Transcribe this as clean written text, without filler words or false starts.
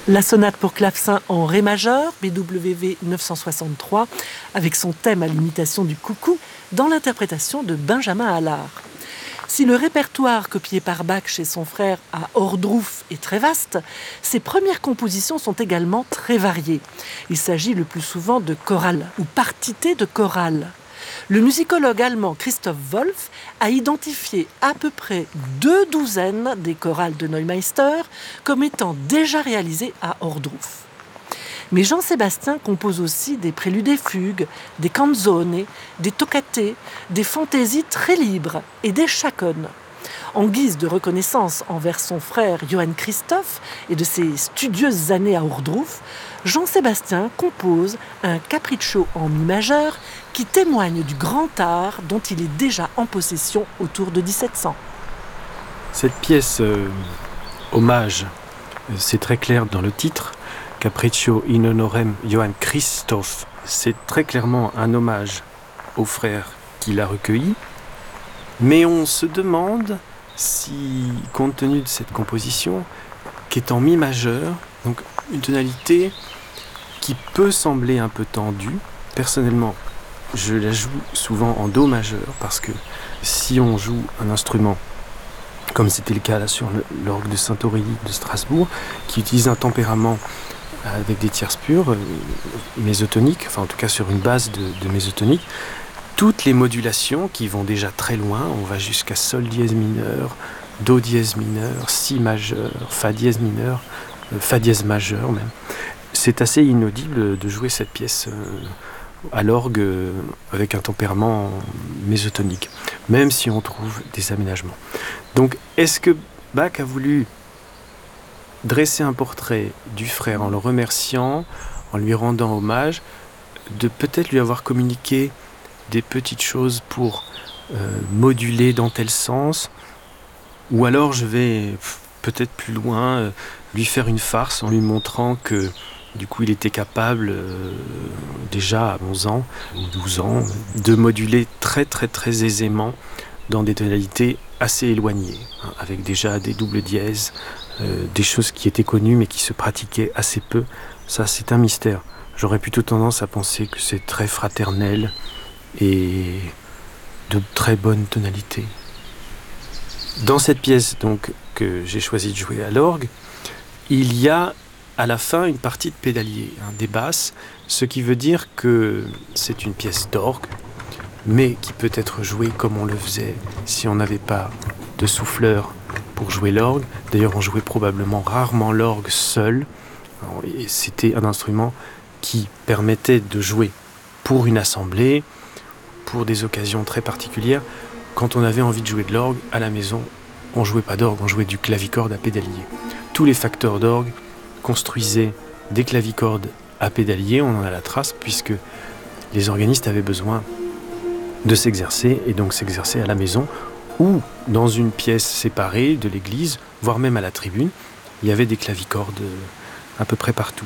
La sonate pour clavecin en ré majeur, BWV 963, avec son thème à l'imitation du coucou, dans l'interprétation de Benjamin Allard. Si le répertoire copié par Bach chez son frère à Ohrdruf est très vaste, ses premières compositions sont également très variées. Il s'agit le plus souvent de chorales ou partités de chorales. Le musicologue allemand Christoph Wolff a identifié à peu près 24 des chorales de Neumeister comme étant déjà réalisées à Ohrdruf. Mais Jean-Sébastien compose aussi des préludes et fugues, des canzone, des toccate, des fantaisies très libres et des chaconnes. En guise de reconnaissance envers son frère Johann Christoph et de ses studieuses années à Ohrdruf, Jean-Sébastien compose un capriccio en mi majeur qui témoigne du grand art dont il est déjà en possession autour de 1700. Cette pièce hommage, c'est très clair dans le titre, Capriccio in honorem Johann Christoph, c'est très clairement un hommage au frère qui l'a recueilli, mais on se demande si, compte tenu de cette composition, qui est en mi majeur, donc une tonalité qui peut sembler un peu tendue, personnellement, je la joue souvent en do majeur, parce que si on joue un instrument, comme c'était le cas là sur l'orgue de Saint-Aurélie de Strasbourg, qui utilise un tempérament avec des tierces pures, mésotoniques, enfin en tout cas sur une base de mésotonique, toutes les modulations qui vont déjà très loin, on va jusqu'à sol dièse mineur, do dièse mineur, si majeur, fa dièse mineur, fa dièse majeur même. C'est assez inaudible de jouer cette pièce à l'orgue avec un tempérament mésotonique, même si on trouve des aménagements. Donc est-ce que Bach a voulu dresser un portrait du frère en le remerciant, en lui rendant hommage, de peut-être lui avoir communiqué des petites choses pour moduler dans tel sens, ou alors je vais peut-être plus loin, lui faire une farce en lui montrant que du coup il était capable déjà à 11 ans ou 12 ans de moduler très très très aisément dans des tonalités assez éloignées, hein, avec déjà des doubles dièses, des choses qui étaient connues mais qui se pratiquaient assez peu. Ça, c'est un mystère. J'aurais plutôt tendance à penser que c'est très fraternel et de très bonnes tonalités. Dans cette pièce donc, que j'ai choisi de jouer à l'orgue, il y a à la fin une partie de pédalier, hein, des basses, ce qui veut dire que c'est une pièce d'orgue, mais qui peut être jouée comme on le faisait si on n'avait pas de souffleur pour jouer l'orgue. D'ailleurs, on jouait probablement rarement l'orgue seul. Et c'était un instrument qui permettait de jouer pour une assemblée, pour des occasions très particulières. Quand on avait envie de jouer de l'orgue à la maison, on ne jouait pas d'orgue, on jouait du clavicorde à pédalier. Tous les facteurs d'orgue construisaient des clavicordes à pédalier, on en a la trace, puisque les organistes avaient besoin de s'exercer, et donc s'exercer à la maison, ou dans une pièce séparée de l'église, voire même à la tribune, il y avait des clavicordes à peu près partout.